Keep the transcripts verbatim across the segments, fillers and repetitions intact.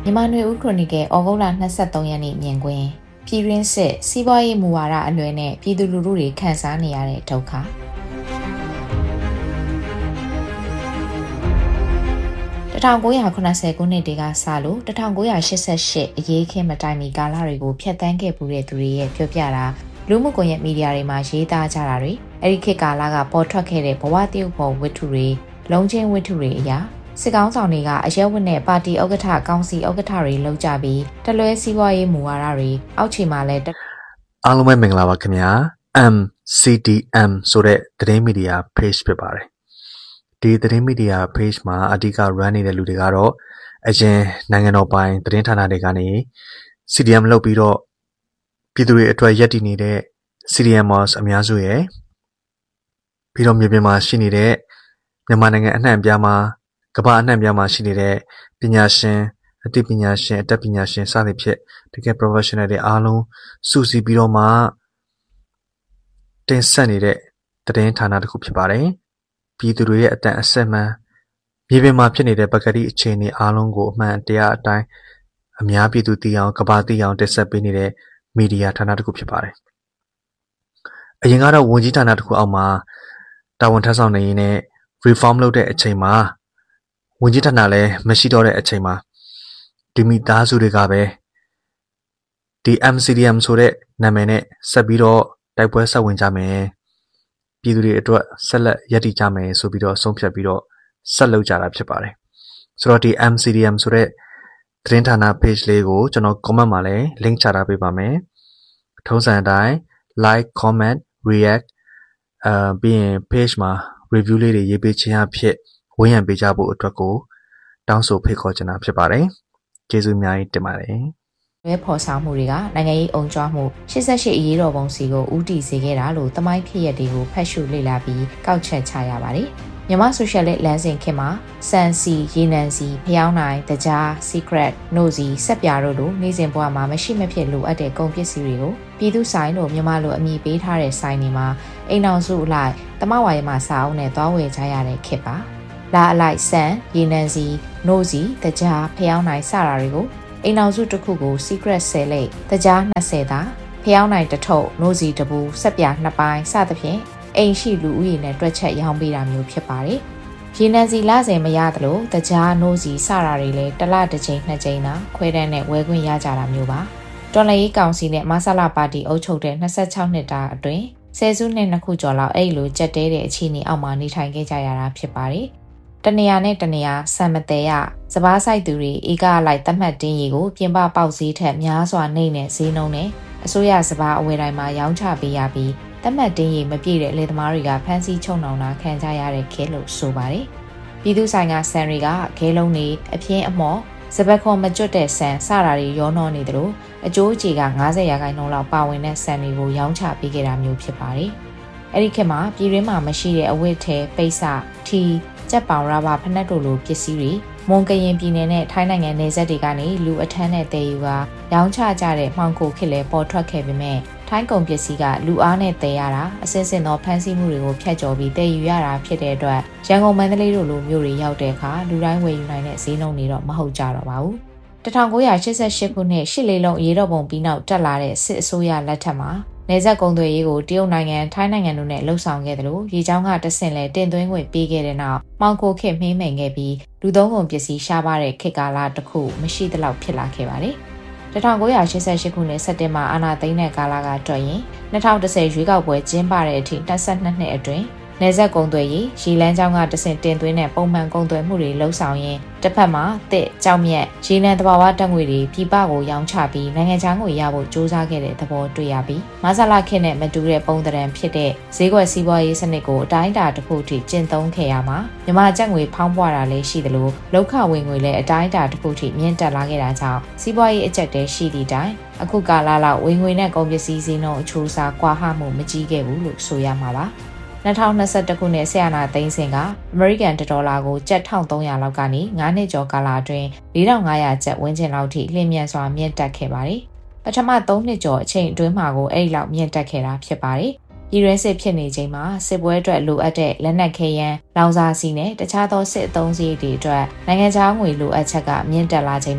မြန်မာနွေဦးခရိုနီကယ်ဩဂုတ်လ၂၃ရက်နေ့မြင်ကွင်းပြည်တွင်းစစ်စီးပွားရေးမူဝါဒအလွဲနဲ့ပြည်သူလူထုတွေခံစားနေရတဲ့ဒုက္ခ၁၉၇၀ခုနှစ်တည်းကစလို့၁၉၈၈အရေးခင်းမတိုင်မီကာလတွေကိုဖျက်ဆီးခဲ့ပူတဲ့သူတွေရဲ့ပြောပြတာလူမှုကွန်ရက်မီဒီယာတွေမှာရေးသားကြတာတွေအဲ့ဒီခေတ်ကာလကပေါ်ထွက်ခဲ့တဲ့ဘဝတရုပ်ဖော်ဝတ္ထုတွေလုံးချင်းဝတ္ထုတွေအရာစစ်ကောင်းဆောင်တွေကအရက်ဝတ်နဲ့ပါတီဥက္ကဋ္ဌကောင်စီဥက္ကဋ္ဌတွေလောက်ကြပြီးတလွဲစီးပွားရေးမူဝါဒတွေအောက်ခြေမှာလည်းအားလုံးပဲမင်္ဂလာပါခင်ဗျာ M C D M ဆိုတဲ့သတင်းမီဒီယာ page ဖြစ်ပါတယ်ဒီသတင်းမီဒီယာ page မှာအဓိက run နေတဲ့လူတွေကတော့အရင်နိုင်ငံတော်ပိုင်သတင်းဌာနတွေကနေ C D M လုပ်ပြီးတော့ပြည်သူတွေအတွက်ရည်တည်နေတဲ့ C D Mers အများစုရဲ့ပြီးတော့မြေပြင်မှာရှိနေတဲ့မြန်မာနိုင်ငံအနှံ့အပြားမှာကမ္ဘာအနှံ့အပြားမှာရှိနေတဲ့ပညာရှင်အသိပညာရှင်အတတ်ပညာရှင်စသဖြင့်တကယ် professional တွေအားလုံးစုစည်းပြီးတော့မှတင်ဆက်နေတဲ့သတင်းဌာနတစ်ခုဖြစ်ပါတယ်ပြည်သူတွေရဲ့အတန်အဆက်မှန်မြေပြင်မှာဖြစ်နေတဲ့ပကတိအခြေအနေအားလုံးကိုအမှန်တရားအတိုင်းအများပြည်သူသိအောင်ကမ္ဘာသိအောင်တင်ဆက်ပေးနေတဲ့မီဒီယာဌာနတစ်ခုဖြစ်ပါတယ်အရင်ကတော့ဝန်ကြီးဌာနတစ်ခုအောက်မှာတာဝန်ထမ်းဆောင်နေရင်းနဲ့ reform လုပ်တဲ့အချိန်မှာဝန်ကြီးဌာနလည်းမရှိတော့တဲ့အချိန်မှာဒီမိသားစုတွေကပဲဒီ M C D M ဆိုတဲ့နာမည်နဲ့ဆက်ပြီးတော့တိုက်ပွဲဆက်ဝင်ကြမယ်ပြည်သူတွေအတွက်ဆက်လက်ရည်တည်ကြမယ်ဆိုပြီးတော့ဆုံးဖြတ်ပြီးတော့ဆက်လုပ်ကြတာဖြစ်ပါတယ်ဆိုတော့ဒီ M C D M ဆိုတဲ့သတင်းဌာန page လေးကိုကျွန်တော် comment မှာလည်း link ချထားပေးပါမယ်ထုံးစံအတိုင်း like comment react အာပြီးရင် page မှာ review လေးတွေရေးပေးခြင်းအဖြစ်ဝန်းရံပေးကြဖို့အတွက်ကိုတောင်းဆိုဖိတ်ခေါ်ချင်တာဖြစ်ပါတယ်ကျေးဇူးအများကြီးတင်ပါတယ်ရဲဖော်ဆောင်မှုတွေကနိုင်ငံရေးအုံကြွမှု၈၈အရေးတော်ပုံစီကိုဦးတည်စေခဲ့တာလို့သမိုင်းဖြစ်ရတွေကိုဖတ်ရှုလေ့လာပြီးကောက်ချက်ချရပါတယ်မြန်မာဆိုရှယ်လစ်လမ်းစဉ်ခေတ်မှာစန်စီရေနံစီဖျောင်းနိုင်တကြား secret နို့စီဆက်ပြားတို့လိုနေစဉ်ဘဝမှာမရှိမဖြစ်လိုအပ်တဲ့ကုန်ပစ္စည်းတွေကိုပြည်သူဆိုင်လို့မြန်မာလိုအမည်ပေးထားတဲ့ဆိုင်တွေမှာအိမ်အောင်စုအလိုက်တမဝါရီမှာစာအုပ်နဲ့သွားဝယ်ကြရတဲ့ခေတ်ပါလာအလိုက်စန်ရေနံစီနို့စီတကြားဖျောင်းနိုင်စတာတွေကိုအိမ်အောင်စုတစ်ခုကို secret ဆယ်လိပ်တကြား၂၀သာဖျောင်းနိုင်တစ်ထုပ်နို့စီတစ်ဘူးဆက်ပြားနှစ်ပိုင်းစသဖြင့်အိမ်ရှိလူဦးရေနဲ့တွက်ချက်ရောင်းပေးတာမျိုးဖြစ်ပါတယ်။ရေနံစီလစဉ်မရသလိုတကြားနိုးစီစတာတွေလည်းတစ်လတစ်ချိန်နှစ်ချိန်သာခွဲတန်းနဲ့ဝယ်ခွင့်ရကြတာမျိုးပါ။တော်လှန်ရေးကောင်စီနဲ့မဆလာပါတီအုပ်ချုပ်တဲ့၂၆နှစ်တာအတွင်းဆယ်စုနှစ်နှစ်ခုကျော်လောက်အဲ့လိုကြက်တဲတဲ့အခြေအနေအောက်မှာနေထိုင်ခဲ့ကြရတာဖြစ်ပါတယ်။တနေရာနဲ့တနေရာဆံမတဲရစပားဆိုင်သူတွေဧကအလိုက်သတ်မှတ်တင်းရီကိုပြင်ပပေါက်ဈေးထက်များစွာနှိမ့်တဲ့ဈေးနှုန်းနဲ့အစိုးရစပားအဝယ်တိုင်းမှာရောင်းချပေးရပြီးတတ်မှတ်တင်းရီမပြည့်တဲ့လေသမားတွေကဖမ်းဆီးချုပ်နှောင်တာခံကြရတဲ့ခဲလို့ဆိုပါတယ်။ပြည်သူဆိုင်ကဆန်တွေကခဲလုံးတွေအပြင်းအမော်စပတ်ခွန်မကျွတ်တဲ့ဆန်စတာတွေရောနှောနေတယ်လို့အကျိုးအခြေက၅၀ရာခိုင်နှုန်းလောက်ပါဝင်တဲ့ဆန်တွေကိုရောင်းချပေးခဲ့တာမျိုးဖြစ်ပါတယ်။အဲ့ဒီခေတ်မှာပြည်တွင်းမှာမရှိတဲ့အဝတ်ထဲပိတ်စထီကြက်ပေါင်ရာဘာဖနက်တို့လိုပစ္စည်းတွေမွန်ကရင်ပြည်နယ်နဲ့ထိုင်းနိုင်ငံနယ်စပ်တွေကနေလူအထမ်းနဲ့တည်ယူကရောင်းချကြတဲ့မှောင်ခိုခေတ်လည်းပေါ်ထွက်ခဲ့ပေမဲ့ထိုင်းကုန်ပစ္စည်းကလူအားနဲ့တည်ရတာအစစ်စစ်သောဖမ်းဆီးမှုတွေကိုဖျက်ကျော်ပြီးတည်ယူရတာဖြစ်တဲ့အတွက်ရန်ကုန်မန္တလေးတို့လိုမြို့တွေရောက်တဲ့အခါလူတိုင်းဝယ်ယူနိုင်တဲ့ဈေးနှုန်းတွေတော့မဟုတ်ကြတော့ပါဘူး၁၉၈၈ခုနှစ်ရှစ်လေးလုံးအရေးတော်ပုံပြီးနောက်တက်လာတဲ့စစ်အစိုးရလက်ထက်မှာနယ်စပ်ကုန်သွယ်ရေးကိုတရုတ်နိုင်ငံထိုင်းနိုင်ငံတို့နဲ့လှုပ်ဆောင်ခဲ့တယ်လို့ရေချောင်းကတဆင့်လဲတင်သွင်းခွင့်ပေးခဲ့တဲ့နောက်မှောင်ခိုခေတ်မှိမ့်မိန်ခဲ့ပြီးလူသုံးကုန်ပစ္စည်းရှားပါတဲ့ခေတ်ကာလတစ်ခုမရှိသလောက်ဖြစ်လာခဲ့ပါတယ်၁၉၈၈ခုနှစ်စက်တင်ဘာအာဏာသိမ်းတဲ့ကာလကတွက်ရင်၂၀၁၀ရွေးကောက်ပွဲကျင်းပတဲ့အထိ၂၂နှစ်အတွင်းနယ်စပ်ကုန်သွယ်ရေးရေလမ်းကြောင်းကတဆင့်တင်သွင်းတဲ့ပုံမှန်ကုန်သွယ်မှုတွေလှုပ်ဆောင်ရင်းတစ်ဖက်မှာတစ်ကြောက်မြက်ရေနံသဘာဝဓာတ်ငွေတွေပြည်ပကိုရောင်းချပြီးနိုင်ငံခြားငွေရဖို့စ조사ခဲ့တဲ့သဘောတွေ့ရပြီးမဆလာခေတ်နဲ့မတူတဲ့ပုံသဏ္ဍာန်ဖြစ်တဲ့ဈေးကွက်စီးပွားရေးစနစ်ကိုအတိုင်းအတာတစ်ခုထိကျင့်သုံးခဲ့ရမှာမြန်မာကျပ်ငွေဖောင်းပွားတာလည်းရှိသလိုလောက်ခဝင်ငွေလည်းအတိုင်းအတာတစ်ခုထိမြင့်တက်လာခဲ့တာကြောင့်စီးပွားရေးအကျပ်တဲရှိသည့်တိုင်အခုကာလလောက်ဝင်ငွေနဲ့ကုန်ပစ္စည်းဈေးနှုန်းအချိုးအစားကွာဟမှုမကြီးခဲ့ဘူးလို့ဆိုရမှာပါ၂၀၂၁ခုနှစ်ဆီယနာသိန်းစင်ကအမေရိကန်ဒေါ်လာကိုကျပ်၁၃၀၀လောက်ကနေ၅နှစ်ကျော်ကာလအတွင်း၄ထောင်၅ရာကျပ်ဝန်းကျင်လောက်ထိလျင်မြန်စွာမြင့်တက်ခဲ့ပါတယ်။ပထမ၃နှစ်ကျော်အချိန်အတွင်းမှာကိုအဲ့ဒီလောက်မြင့်တက်ခဲ့တာဖြစ်ပါတယ်။ပြည်တွင်းစစ်ဖြစ်နေချိန်မှာစစ်ပွဲအတွက်လိုအပ်တဲ့လက်နက်ခဲယမ်းလောင်စာဆီနဲ့တခြားသောစစ်အသုံးစရိတ်တွေအတွက်နိုင်ငံခြားငွေလိုအပ်ချက်ကမြင့်တက်လာချိန်မှာ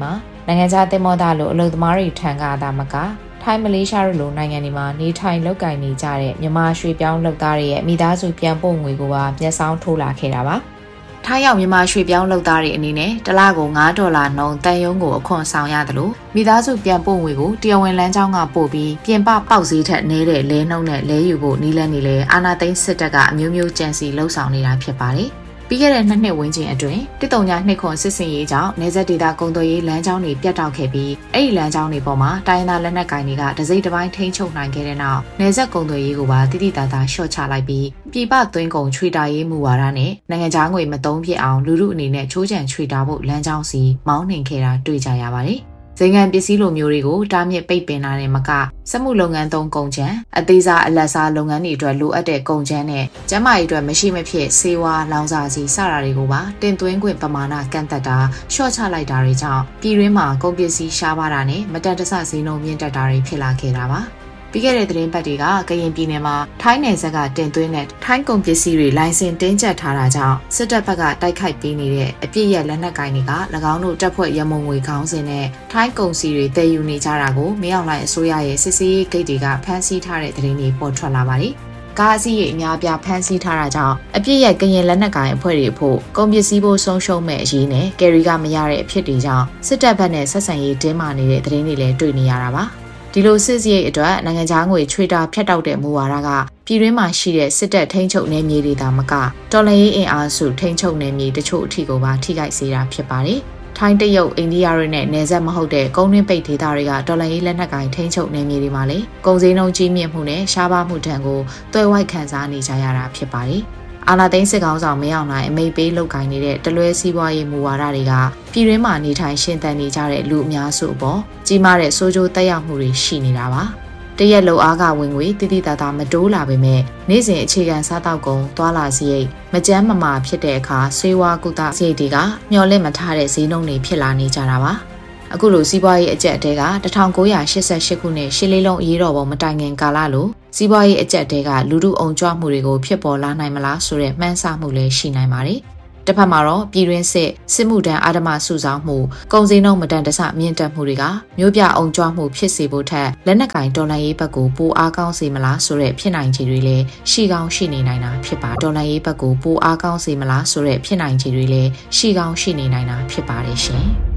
နိုင်ငံခြားသင်္ဘောသားလိုအလုပ်သမားတွေထံကသာမကထိုင်းမလေးရှားတို့လိုနိုင်ငံတွေမှာနေထိုင်လုပ်ကိုင်နေကြတဲ့မြန်မာရွှေပြောင်းလုပ်သားတွေရဲ့မိသားစုပြန်ပို့ငွေကိုပါမျက်စောင်းထိုးလာခဲ့တာပါထိုင်းရောက်မြန်မာရွှေပြောင်းလုပ်သားတွေအနေနဲ့တစ်လကိုငါးဒေါ်လာနှုန်းတန်ရုံးကိုအခွန်ဆောင်ရတယ်လို့မိသားစုပြန်ပို့ငွေကိုတရားဝင်လမ်းကြောင်းကပို့ပြီးပြင်ပပေါက်ဈေးထက်နည်းတဲ့လဲနှုန်းနဲ့လဲယူဖို့နီးလန်းနေလဲအာနာသိန်းစစ်တပ်ကအမျိုးမျိုးကြံစီလှုပ်ဆောင်နေတာဖြစ်ပါတယ်ပြီးခဲ့တဲ့နှစ်နှစ်ဝန်းကျင်အတွင်းတစ်တုံညာနှစ်ခွန်စစ်စင်ရေးကြောင့်နေဆက်ဒေတာကုန်သွယ်ရေးလမ်းကြောင်းတွေပြတ်တောက်ခဲ့ပြီးအဲ့ဒီလမ်းကြောင်းတွေပေါ်မှာတိုင်းသားလက်နက်ကိုင်တွေကတစိမ့်တစ်ပိုင်းထိန်းချုပ်နိုင်ခဲ့တဲ့နောက်နေဆက်ကုန်သွယ်ရေးကိုပါတိတိတသားရှော့ချလိုက်ပြီးပြည်ပသွင်းကုန်ချွေတာရေးမူဝါဒနဲ့နိုင်ငံခြားငွေမသုံးဖြစ်အောင်လူလူအနေနဲ့ချိုးချံချွေတာဖို့လမ်းကြောင်းစီမောင်းနှင်ခဲ့တာတွေ့ကြရပါတယ်ဇိမ်ခံပစ္စည်းလိုမျိုးတွေကိုတားမြစ်ပိတ်ပင်တာနဲ့မကစက်မှုလုပ်ငန်းသုံးကုန်ချံအသေးစားအလတ်စားလုပ်ငန်းတွေအတွက်လိုအပ်တဲ့ကုန်ချံနဲ့ကျန်းမာရေးအတွက်မရှိမဖြစ်ဆေးဝါးလောင်စာဆီစတာတွေကိုပါတင်သွင်းခွင့်ပမာဏကန့်သက်တာရှော့ချလိုက်တာတွေကြောင့်ပြည်တွင်းမှာကုန်ပစ္စည်းရှားပါတာနဲ့မတန်တဆဈေးနှုန်းမြင့်တက်တာတွေဖြစ်လာခဲ့တာပါပြီးခဲ့တဲ့သတင်းပတ်တွေကကရင်ပြည်နယ်မှာထိုင်းနယ်စပ်ကတင်သွင်းတဲ့ထိုင်းကုန်ပစ္စည်းတွေလိုင်စင်တင်းကျပ်ထားတာကြောင့်စစ်တပ်ဘက်ကတိုက်ခိုက်ပေးနေတဲ့အပြစ်ရလက်နက်ကိုင်တွေက၎င်းတို့တပ်ဖွဲ့ရမုံငွေခေါင်းစဉ်နဲ့ထိုင်းကုန်စည်တွေတည်ယူနေကြတာကိုမင်းအောင်လှိုင်အစိုးရရဲ့စစ်ဆေးရေးဂိတ်တွေကဖမ်းဆီးထားတဲ့သတင်းတွေပေါ်ထွက်လာပါတယ်။ကားအစီးရဲ့အများပြားဖမ်းဆီးထားတာကြောင့်အပြစ်ရကရင်လက်နက်ကိုင်အဖွဲ့တွေဖို့ကုန်ပစ္စည်းဖို့ဆုံးရှုံးမဲ့အရေးနဲ့ကယ်ရီကမရတဲ့အဖြစ်တွေကြောင့်စစ်တပ်ဘက်နဲ့ဆက်ဆံရေးတင်းမာနေတဲ့သတင်းတွေလည်းတွေ့နေရတာပါ။ဒီလိုစစ်စရိတ်အတွက်နိုင်ငံခြားငွေချွေတာဖြတ်တောက်တဲ့မူဝါဒကပြည်တွင်းမှာရှိတဲ့စစ်တပ်ထိန်းချုပ်နယ်မြေတွေသာမကတော်လှန်ရေးအင်အားစုထိန်းချုပ်နယ်မြေတချို့အထိကိုပါထိခိုက်စေတာဖြစ်ပါတယ်။ထိုင်းတရုတ်အိန္ဒိယတွေနဲ့နယ်စပ်မဟုတ်တဲ့ကုန်းတွင်းပိတ်ဒေသတွေကတော်လှန်ရေးလက်နက်ကိုင်ထိန်းချုပ်နယ်မြေတွေမှာလည်းကုန်စည်နှုန်းကြီးမြင့်မှုနဲ့ရှားပါမှုတံကိုတွဲဝိုက်ခံစားနေကြရတာဖြစ်ပါတယ်။အာဏာသိမ်းစစ်ကောင်ဆောင်မင်းအောင်လှိုင်အမိန့်ပေးလုပ်ကိုင်နေတဲ့တလွဲစီးပွားရေးမူဝါဒတွေကပြည်တွင်းမှာနေထိုင်ရှင်သန်နေကြတဲ့လူအများစုအပေါ်ကြီးမားတဲ့ဆိုးကျိုးသက်ရောက်မှုတွေရှိနေတာပါတရက်လုံအားကဝင်ငွေတိတိတသားမတိုးလာပေမဲ့နေ့စဉ်အခြေခံစားတောက်ကုန်သွာလာစရိတ်မကြမ်းမမာဖြစ်တဲ့အခါဆေးဝါးကုသစရိတ်တွေကမျှော်လင့်မထားတဲ့ဈေးနှုန်းတွေဖြစ်လာနေကြတာပါအခုလိုစီးပွားရေးအကျပ်တဲက၁၉၈၈ခုနှစ်ရှစ်လေးလုံးအရေးတော်ပုံမတိုင်ခင်ကာလလိုစီးပွားရေးအကျပ်တဲကလူထုအုံကြွမှုတွေကိုဖြစ်ပေါ်လာနိုင်မလားဆိုတဲ့မှန်းဆမှုလည်းရှိနိုင်ပါတယ်။တစ်ဖက်မှာတော့ပြည်တွင်းစစ်စစ်မှုထမ်းအာဓမစုဆောင်မှုကုန်စည်နှုန်းမတန်တဆမြင့်တက်မှုတွေကမြို့ပြအုံကြွမှုဖြစ်စေဖို့ထက်လက်နက်ကင်တော်လှန်ရေးဘက်ကိုပိုအားကောင်းစေမလားဆိုတဲ့ဖြစ်နိုင်ခြေတွေလည်းရှိကောင်းရှိနေနိုင်တာဖြစ်ပါတော်လှန်ရေးဘက်ကိုပိုအားကောင်းစေမလားဆိုတဲ့ဖြစ်နိုင်ခြေတွေလည်းရှိကောင်းရှိနေနိုင်တာဖြစ်ပါတယ်ရှင်။